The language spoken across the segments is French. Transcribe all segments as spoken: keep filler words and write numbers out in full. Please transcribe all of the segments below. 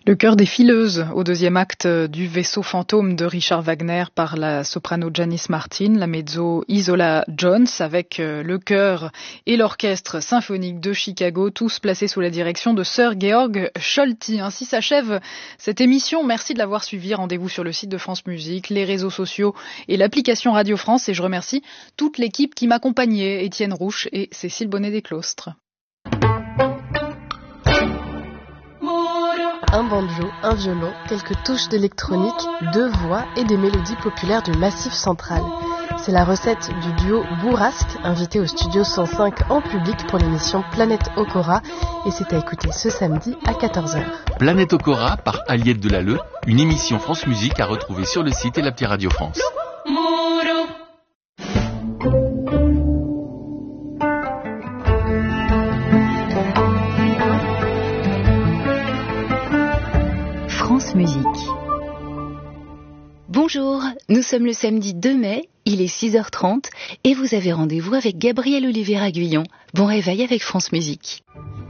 Le chœur des fileuses au deuxième acte du Vaisseau fantôme de Richard Wagner par la soprano Janice Martin, la mezzo Isola Jones avec le chœur et l'orchestre symphonique de Chicago, tous placés sous la direction de Sir Georg Scholti. Ainsi s'achève cette émission. Merci de l'avoir suivi. Rendez-vous sur le site de France Musique, les réseaux sociaux et l'application Radio France. Et je remercie toute l'équipe qui m'accompagnait, Étienne Rouche et Cécile Bonnet-Desclostres. Un banjo, un violon, quelques touches d'électronique, deux voix et des mélodies populaires du Massif central. C'est la recette du duo Bourrasque, invité au studio cent cinq en public pour l'émission Planète Okora, et c'est à écouter ce samedi à quatorze heures. Planète Okora par Aliette Delalleux, une émission France Musique à retrouver sur le site et l'appli Radio France. France Musique. Bonjour, nous sommes le samedi deux mai, il est six heures trente et vous avez rendez-vous avec Gabriel Olivier-Aguillon. Bon réveil avec France Musique.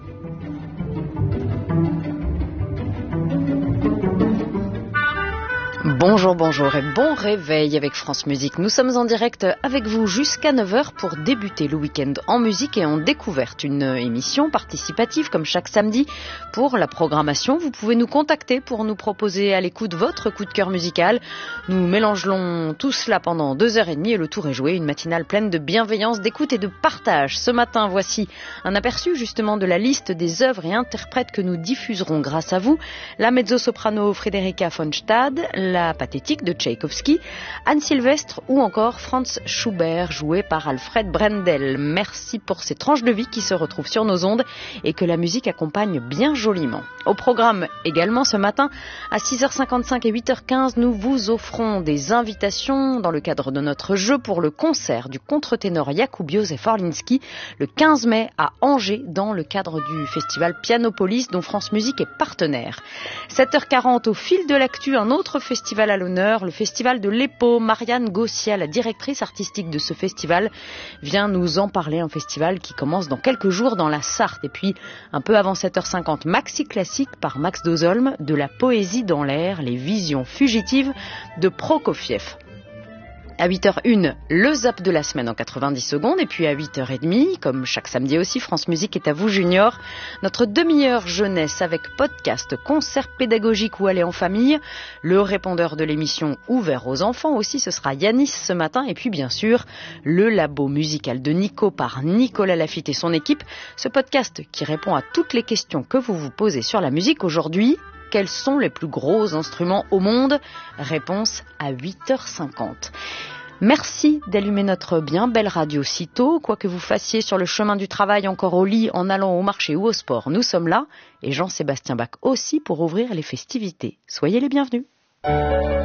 Bonjour, bonjour et bon réveil avec France Musique. Nous sommes en direct avec vous jusqu'à neuf heures pour débuter le week-end en musique et en découverte. Une émission participative comme chaque samedi pour la programmation. Vous pouvez nous contacter pour nous proposer à l'écoute votre coup de cœur musical. Nous mélangerons tout cela pendant deux heures et demie et le tour est joué. Une matinale pleine de bienveillance, d'écoute et de partage. Ce matin, voici un aperçu justement de la liste des œuvres et interprètes que nous diffuserons grâce à vous. La mezzo-soprano Frédérica von Stade, la Pathétique de Tchaïkovski, Anne Sylvestre ou encore Franz Schubert joué par Alfred Brendel. Merci pour ces tranches de vie qui se retrouvent sur nos ondes et que la musique accompagne bien joliment. Au programme également ce matin à six heures cinquante-cinq et huit heures quinze, nous vous offrons des invitations dans le cadre de notre jeu pour le concert du contre-ténor Jakub Józef Orlinski le quinze mai à Angers dans le cadre du festival Pianopolis dont France Musique est partenaire. sept heures quarante au fil de l'actu, un autre festival à l'honneur, le festival de l'E P O. Marianne Gossia, la directrice artistique de ce festival, vient nous en parler. Un festival qui commence dans quelques jours dans la Sarthe. Et puis, un peu avant sept heures cinquante, Maxi Classique par Max Dozolm, de la poésie dans l'air, les visions fugitives de Prokofiev. À huit heures une, le zap de la semaine en quatre-vingt-dix secondes. Et puis à huit heures trente, comme chaque samedi aussi, France Musique est à vous junior. Notre demi-heure jeunesse avec podcast, concert pédagogique ou aller en famille. Le répondeur de l'émission ouvert aux enfants aussi, ce sera Yanis ce matin. Et puis bien sûr, le labo musical de Nico par Nicolas Lafitte et son équipe. Ce podcast qui répond à toutes les questions que vous vous posez sur la musique aujourd'hui. Quels sont les plus gros instruments au monde ? Réponse à huit heures cinquante. Merci d'allumer notre bien belle radio si tôt. Quoi que vous fassiez sur le chemin du travail, encore au lit, en allant au marché ou au sport, nous sommes là. Et Jean-Sébastien Bach aussi pour ouvrir les festivités. Soyez les bienvenus.